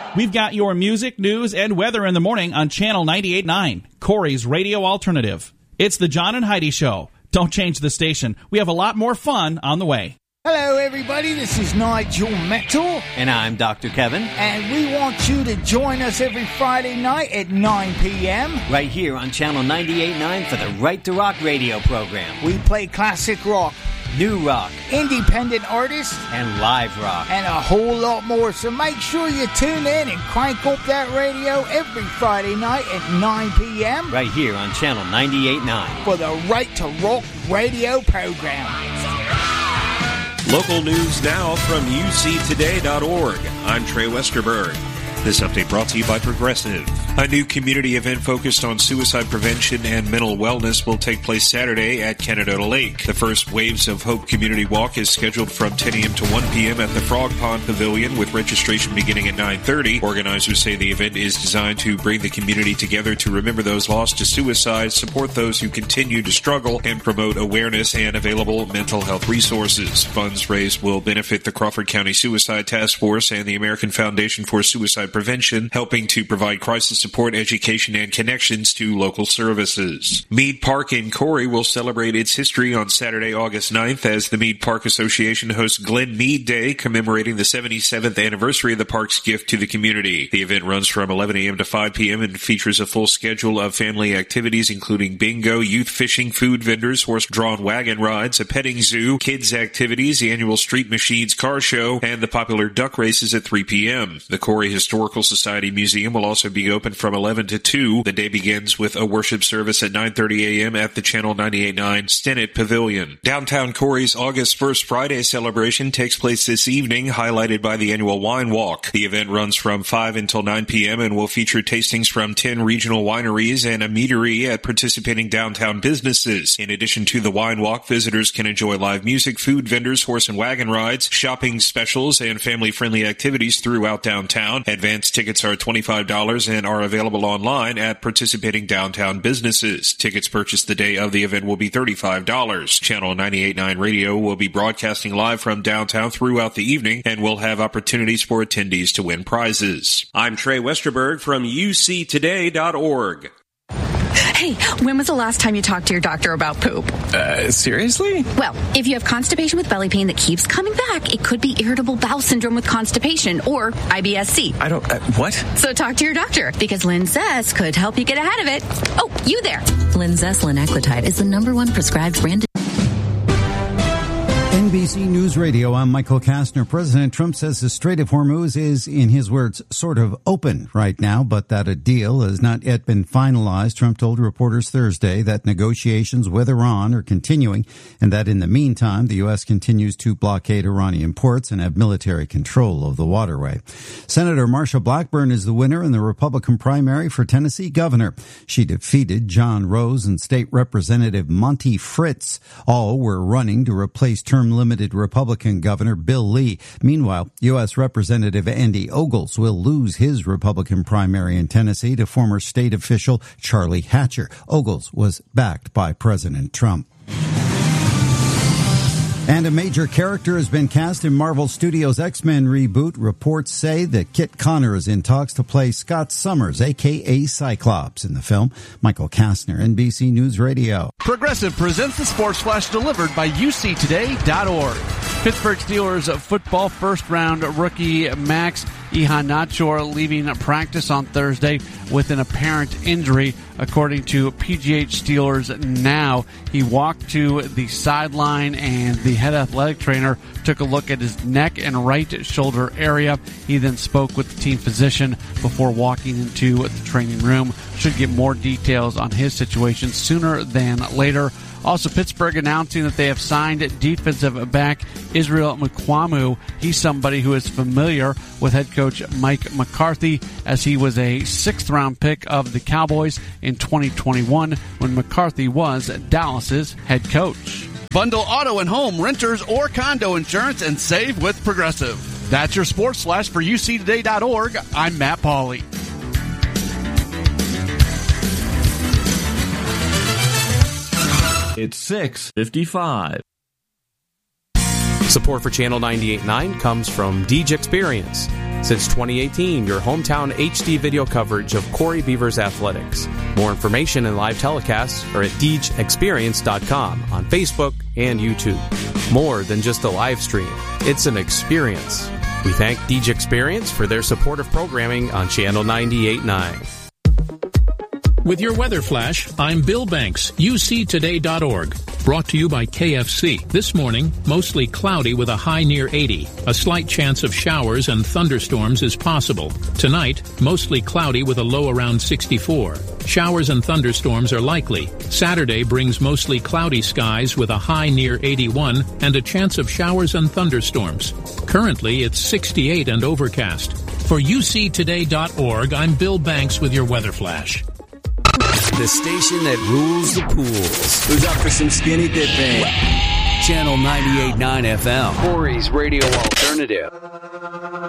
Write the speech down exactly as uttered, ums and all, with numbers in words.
We've got your music, news, and weather in the morning on Channel ninety-eight point nine, Corey's radio alternative. It's the John and Heidi Show. Don't change the station. We have a lot more fun on the way. Hello, everybody. This is Nigel Metal. And I'm Doctor Kevin. And we want you to join us every Friday night at nine p.m. right here on Channel ninety-eight point nine for the Right to Rock radio program. We play classic rock, new rock, independent artists, and live rock, and a whole lot more. So make sure you tune in and crank up that radio every Friday night at nine p.m. right here on Channel ninety-eight point nine for the Right to Rock radio program. Local news now from U C today dot org. I'm Trey Westerberg. This update brought to you by Progressive. A new community event focused on suicide prevention and mental wellness will take place Saturday at Canadola Lake. The first Waves of Hope Community Walk is scheduled from ten a.m. to one p.m. at the Frog Pond Pavilion, with registration beginning at nine thirty. Organizers say the event is designed to bring the community together to remember those lost to suicide, support those who continue to struggle, and promote awareness and available mental health resources. Funds raised will benefit the Crawford County Suicide Task Force and the American Foundation for Suicide Prevention, helping to provide crisis support, education, and connections to local services. Mead Park in Corey will celebrate its history on Saturday, August ninth, as the Mead Park Association hosts Glen Mead Day, commemorating the seventy-seventh anniversary of the park's gift to the community. The event runs from eleven a.m. to five p.m. and features a full schedule of family activities, including bingo, youth fishing, food vendors, horse-drawn wagon rides, a petting zoo, kids activities, the annual Street Machines car show, and the popular duck races at three p.m. The Corey Historical Society Museum will also be open from eleven to two. The day begins with a worship service at nine thirty a.m. at the Channel ninety-eight point nine Stennett Pavilion. Downtown Corey's August first Friday celebration takes place this evening, highlighted by the annual Wine Walk. The event runs from five until nine p.m. and will feature tastings from ten regional wineries and a meadery at participating downtown businesses. In addition to the Wine Walk, visitors can enjoy live music, food vendors, horse and wagon rides, shopping specials, and family-friendly activities throughout downtown. Advance tickets are twenty-five dollars and are available online at participating downtown businesses. Tickets purchased the day of the event will be thirty-five dollars. Channel ninety-eight point nine Radio will be broadcasting live from downtown throughout the evening and will have opportunities for attendees to win prizes. I'm Trey Westerberg from U C today dot org. Hey, when was the last time you talked to your doctor about poop? Uh, seriously? Well, if you have constipation with belly pain that keeps coming back, it could be irritable bowel syndrome with constipation, or I B S C. I don't, uh, what? So talk to your doctor, because Linzess could help you get ahead of it. Oh, you there. Linzess linaclotide is the number one prescribed branded. N B C News Radio, I'm Michael Kastner. President Trump says the Strait of Hormuz is, in his words, sort of open right now, but that a deal has not yet been finalized. Trump told reporters Thursday that negotiations with Iran are continuing and that in the meantime, the U S continues to blockade Iranian ports and have military control of the waterway. Senator Marsha Blackburn is the winner in the Republican primary for Tennessee governor. She defeated John Rose and State Representative Monty Fritz. All were running to replace term-limited Republican Governor Bill Lee. Meanwhile, U S Representative Andy Ogles will lose his Republican primary in Tennessee to former state official Charlie Hatcher. Ogles was backed by President Trump. And a major character has been cast in Marvel Studios' X-Men reboot. Reports say that Kit Connor is in talks to play Scott Summers, a k a. Cyclops, in the film. Michael Kastner, N B C News Radio. Progressive presents the Sports Flash delivered by U C today dot org. Pittsburgh Steelers football first-round rookie Max Iheanacho leaving practice on Thursday with an apparent injury. According to P G H Steelers Now, he walked to the sideline and the head athletic trainer took a look at his neck and right shoulder area. He then spoke with the team physician before walking into the training room. Should get more details on his situation sooner than later. Also, Pittsburgh announcing that they have signed defensive back Israel Mukuamu. He's somebody who is familiar with head coach Mike McCarthy, as he was a sixth-round pick of the Cowboys in twenty twenty-one when McCarthy was Dallas's head coach. Bundle auto and home, renters, or condo insurance and save with Progressive. That's your Sports Flash for U C today dot org. I'm Matt Pauley. It's six fifty-five. Support for Channel ninety-eight point nine comes from Deej Experience. Since twenty eighteen, your hometown H D video coverage of Corey Beavers athletics. More information and live telecasts are at deej experience dot com on Facebook and YouTube. More than just a live stream, it's an experience. We thank Deej Experience for their support of programming on Channel ninety-eight point nine. With your weather flash, I'm Bill Banks, U C today dot org. Brought to you by K F C. This morning, mostly cloudy with a high near eighty. A slight chance of showers and thunderstorms is possible. Tonight, mostly cloudy with a low around sixty-four. Showers and thunderstorms are likely. Saturday brings mostly cloudy skies with a high near eighty-one and a chance of showers and thunderstorms. Currently, it's sixty-eight and overcast. For U C today dot org, I'm Bill Banks with your weather flash. The station that rules the pools. Who's up for some skinny dipping? Channel ninety-eight point nine F M. Corey's Radio Alternative.